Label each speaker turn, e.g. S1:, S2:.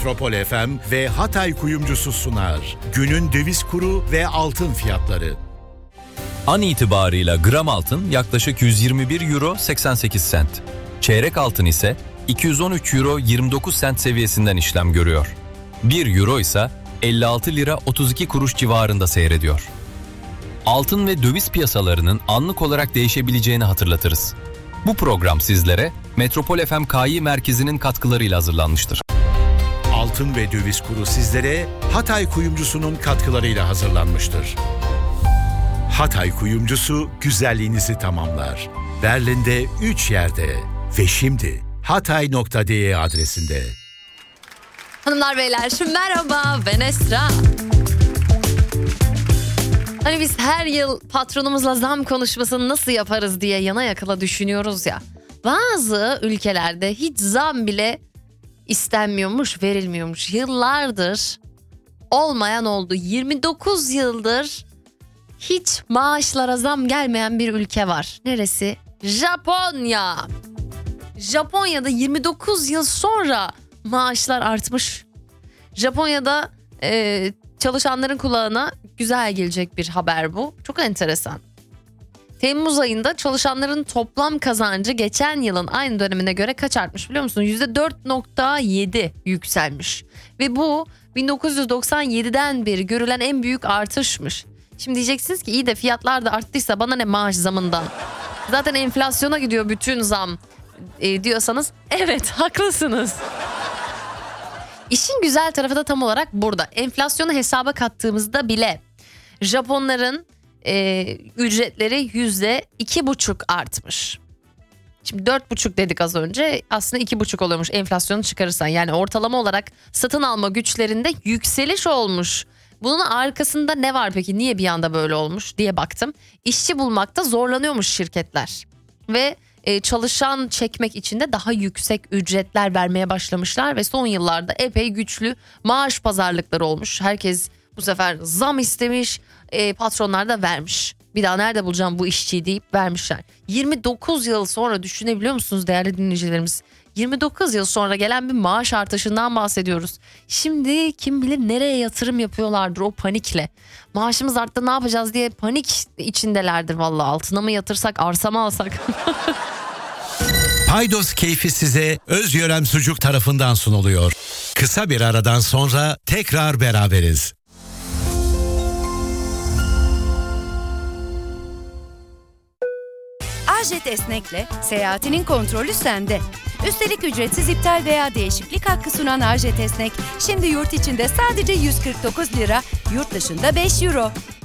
S1: Metropol FM ve Hatay Kuyumcusu sunar. Günün döviz kuru ve altın fiyatları.
S2: An itibarıyla gram altın yaklaşık 121 euro 88 sent. Çeyrek altın ise 213 euro 29 sent seviyesinden işlem görüyor. 1 euro ise 56 lira 32 kuruş civarında seyrediyor. Altın ve döviz piyasalarının anlık olarak değişebileceğini hatırlatırız. Bu program sizlere Metropol FM KI merkezinin katkılarıyla hazırlanmıştır.
S1: Altın ve döviz kuru sizlere Hatay Kuyumcusu'nun katkılarıyla hazırlanmıştır. Hatay Kuyumcusu güzelliğinizi tamamlar. Berlin'de 3 yerde ve şimdi hatay.de adresinde.
S3: Hanımlar beyler, merhaba, ben Esra. Hani biz her yıl patronumuzla zam konuşmasını nasıl yaparız diye yana yakıla düşünüyoruz ya. Bazı ülkelerde hiç zam bile istenmiyormuş, verilmiyormuş. Yıllardır olmayan oldu. 29 yıldır hiç maaşlara zam gelmeyen bir ülke var. Neresi? Japonya. Japonya'da 29 yıl sonra maaşlar artmış. Japonya'da çalışanların kulağına güzel gelecek bir haber bu. Çok enteresan. Temmuz ayında çalışanların toplam kazancı geçen yılın aynı dönemine göre kaç artmış biliyor musun? %4.7 yükselmiş. Ve bu 1997'den beri görülen en büyük artışmış. Şimdi diyeceksiniz ki iyi de fiyatlar da arttıysa bana ne maaş zamından? Zaten enflasyona gidiyor bütün zam diyorsanız evet haklısınız. İşin güzel tarafı da tam olarak burada. Enflasyonu hesaba kattığımızda bile Japonların ücretleri %2,5 artmış. Şimdi 4,5 dedik az önce, aslında 2,5 oluyormuş enflasyonu çıkarırsan. Yani ortalama olarak satın alma güçlerinde yükseliş olmuş. Bunun arkasında ne var peki? Niye bir anda böyle olmuş diye baktım. İşçi bulmakta zorlanıyormuş şirketler. Ve çalışan çekmek için de daha yüksek ücretler vermeye başlamışlar. Ve son yıllarda epey güçlü maaş pazarlıkları olmuş. Herkes bu sefer zam istemiş, patronlar da vermiş. Bir daha nerede bulacağım bu işçiyi deyip vermişler. 29 yıl sonra düşünebiliyor musunuz değerli dinleyicilerimiz? 29 yıl sonra gelen bir maaş artışından bahsediyoruz. Şimdi kim bilir nereye yatırım yapıyorlardır o panikle. Maaşımız arttı ne yapacağız diye panik içindelerdir vallahi. Altına mı yatırsak, arsa mı alsak?
S1: Paydos keyfi size Özyörem Sucuk tarafından sunuluyor. Kısa bir aradan sonra tekrar beraberiz.
S4: Ajet Esnek'le seyahatinin kontrolü sende. Üstelik ücretsiz iptal veya değişiklik hakkı sunan Ajet Esnek, şimdi yurt içinde sadece 149 lira, yurt dışında 5 euro.